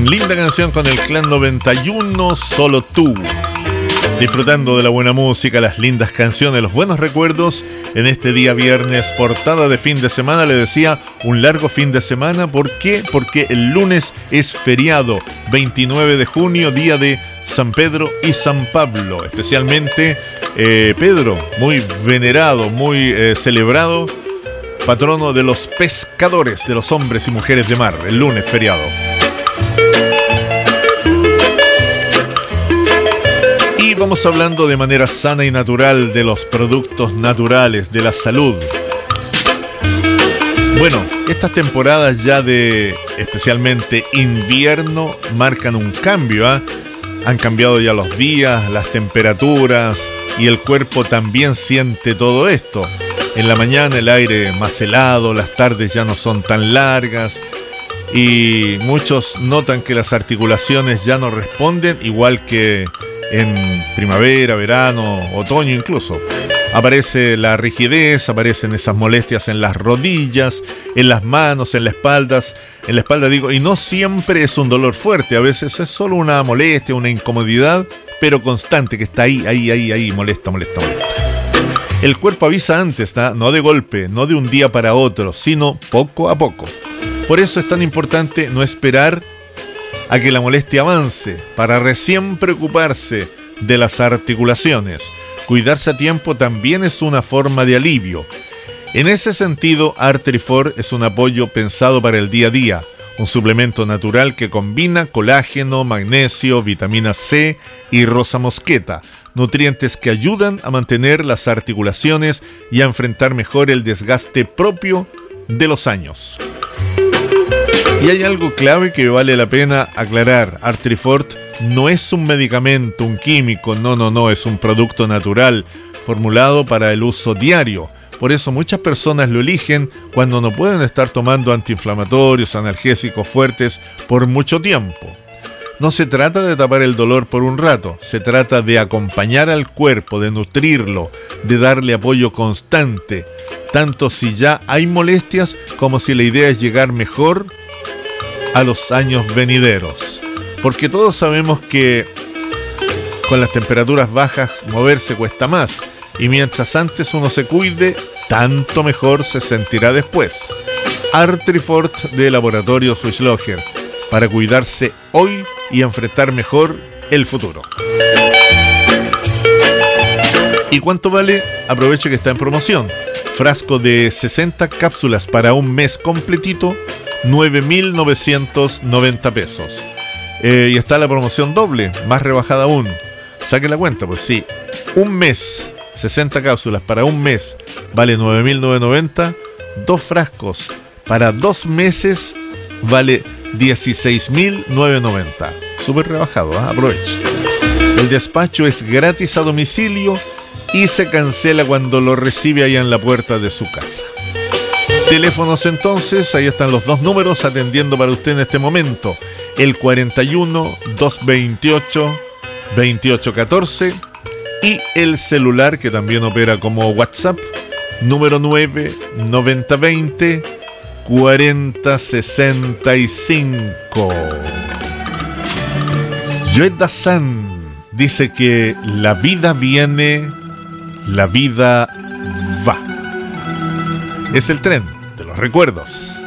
Linda canción con el Clan 91, Solo Tú. Disfrutando de la buena música, las lindas canciones, los buenos recuerdos en este día viernes, portada de fin de semana. Le decía, un largo fin de semana. ¿Por qué? Porque el lunes es feriado, 29 de junio, día de San Pedro y San Pablo. Especialmente Pedro, muy venerado, muy celebrado, patrono de los pescadores, de los hombres y mujeres de mar. El lunes feriado. Y vamos hablando de manera sana y natural de los productos naturales, de la salud. Bueno, estas temporadas ya de especialmente invierno marcan un cambio, ¿eh? Han cambiado ya los días, las temperaturas, y el cuerpo también siente todo esto. En la mañana el aire más helado, las tardes ya no son tan largas, y muchos notan que las articulaciones ya no responden igual que en primavera, verano, otoño incluso. Aparece la rigidez, aparecen esas molestias en las rodillas, en las manos, en la espalda digo, y no siempre es un dolor fuerte, a veces es solo una molestia, una incomodidad, pero constante, que está ahí, molesta. El cuerpo avisa antes, ¿no? No de golpe, no de un día para otro, sino poco a poco. Por eso es tan importante no esperar a que la molestia avance para recién preocuparse de las articulaciones. Cuidarse a tiempo también es una forma de alivio. En ese sentido, Artrifort es un apoyo pensado para el día a día, un suplemento natural que combina colágeno, magnesio, vitamina C y rosa mosqueta, nutrientes que ayudan a mantener las articulaciones y a enfrentar mejor el desgaste propio de los años. Y hay algo clave que vale la pena aclarar. Artrifort no es un medicamento, un químico, no, es un producto natural formulado para el uso diario. Por eso muchas personas lo eligen cuando no pueden estar tomando antiinflamatorios, analgésicos fuertes por mucho tiempo. No se trata de tapar el dolor por un rato, se trata de acompañar al cuerpo, de nutrirlo, de darle apoyo constante, tanto si ya hay molestias como si la idea es llegar mejor a los años venideros. Porque todos sabemos que con las temperaturas bajas moverse cuesta más, y mientras antes uno se cuide, tanto mejor se sentirá después. Artrifort de Laboratorio Swisslöger, para cuidarse hoy y enfrentar mejor el futuro. ¿Y cuánto vale? Aproveche que está en promoción. Frasco de 60 cápsulas para un mes completito, 9.990 pesos. Y está la promoción doble, más rebajada aún. Saque la cuenta, pues sí. Un mes, 60 cápsulas para un mes, vale 9.990. 2 frascos para 2 meses, vale 16.990. Súper rebajado, ¿eh? Aproveche. El despacho es gratis a domicilio y se cancela cuando lo recibe allá en la puerta de su casa. Teléfonos entonces, ahí están los 2 números atendiendo para usted en este momento. El 41-228-2814 y el celular que también opera como WhatsApp, número 9-9020-4065. Joe Dassin dice que la vida viene, la vida va. Es el tren de los recuerdos.